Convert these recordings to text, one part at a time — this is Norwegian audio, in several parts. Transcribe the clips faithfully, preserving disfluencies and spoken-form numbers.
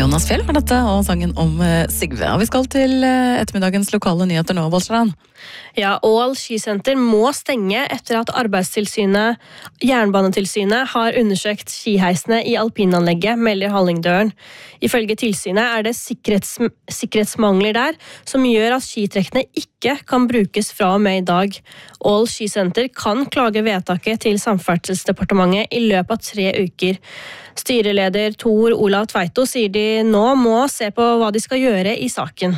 Jonas Fjell var dette, og sangen om Sigve. Og vi skal til ettermiddagens lokale nyheter nå, Bolsjeran. Ja, Ål skisenter må stenge etter at Arbeidstilsynet, Jernbanetilsynet, har undersøkt skiheisene i alpinanlegget, melder Hallingdølen. Ifølge tilsynet er det sikkerhets, sikkerhetsmangler der, som gjør at skitrekkene ikke kan brukes fra og med i dag. Ål skisenter kan klage vedtaket til Samferdselsdepartementet i løpet av tre uker. Styreleder Tor Olav Tveito sier de nå må se på hva de skal gjøre i saken.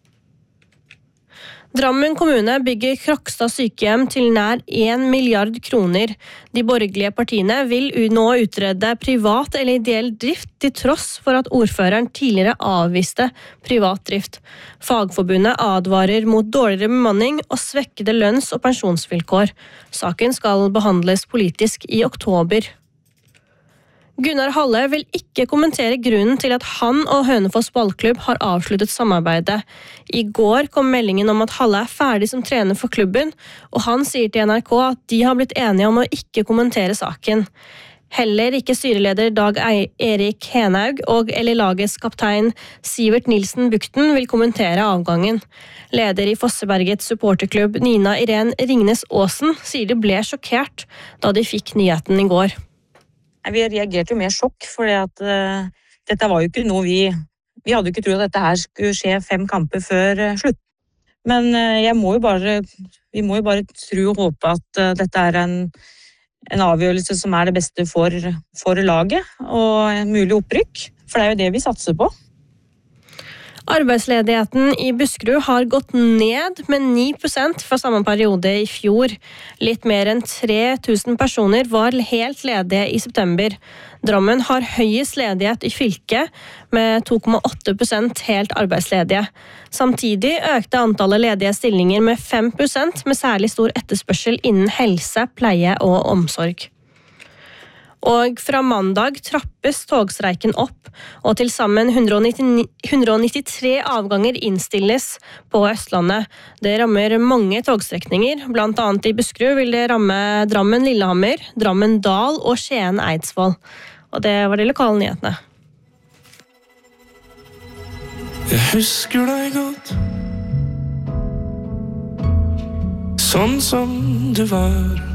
Drammen kommune bygger Krokstad sykehjem til nær en milliard kroner. De borgerlige partiene vil nå utrede privat eller ideell drift til tross for at ordføreren tidligere avviste privat drift. Fagforbundet advarer mot dårligere bemanning og svekkede lønns- og pensjonsvilkår. Saken skal behandles politisk i oktober. Gunnar Halle vil ikke kommentere grunnen til at han og Hønefoss ballklubb har avsluttet samarbeidet. I går kom meldingen om at Halle er ferdig som trener for klubben, og han sier til N R K at de har blitt enige om å ikke kommentere saken. Heller ikke styreleder Dag Erik Henhaug og eller lagets kaptein Sivert Nilsen Bukten vil kommentere avgangen. Leder i Fossebergets supporterklubb Nina Irene Ringnes Aasen sier de ble sjokkert da de fikk nyheten i går. Vi reagerte jo med sjokk, for at, uh, dette var jo ikke noe vi... Vi hadde jo ikke trodd at dette her skulle skje fem kamper før uh, slutt. Men uh, jeg må jo bare, vi må jo bare tro og håpe at uh, dette er en, en avgjørelse som er det beste for, for laget, og en mulig opprykk. For det er jo det vi satser på. Arbeidsledigheten i Buskerud har gått ned med ni prosent fra samme periode i fjor. Litt mer enn tre tusen personer var helt ledige i september. Drammen har høyest ledighet i fylket med to komma åtte prosent helt arbeidsledige. Samtidig økte antallet ledige stillinger med fem prosent med særlig stor etterspørsel innen helse, pleie og omsorg. Og fra mandag trappes togstreiken opp, og til sammen hundre og nittitre avganger innstilles på Østlandet. Det rammer mange togstrekninger, blant annet i Buskerud vil det ramme Drammen Lillehammer, Drammen Dal og Skien Eidsvoll. Og det var de lokale nyhetene. Jeg husker deg godt, sånn som du var.